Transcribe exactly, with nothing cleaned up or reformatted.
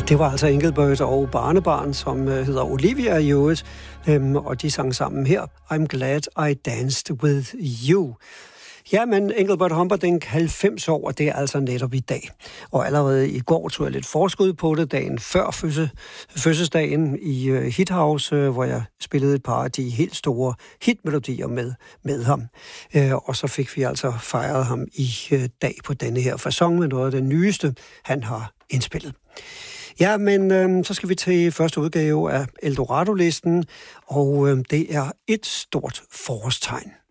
Det var altså Engelbert og barnebarn, som hedder Olivia i øvrigt, øhm, og de sang sammen her, I'm Glad I Danced With You. Ja, men Engelbert Humperdinck, halvfems år, og det er altså netop i dag. Og allerede i går tog jeg lidt forskud på det, dagen før fødsel, fødselsdagen i uh, Hithouse, uh, hvor jeg spillede et par af de helt store hitmelodier med, med ham. Uh, og så fik vi altså fejret ham i uh, dag på denne her facon med noget af det nyeste, han har indspillet. Ja, men øh, så skal vi til første udgave af Eldorado-listen, og øh, det er et stort forårstegn.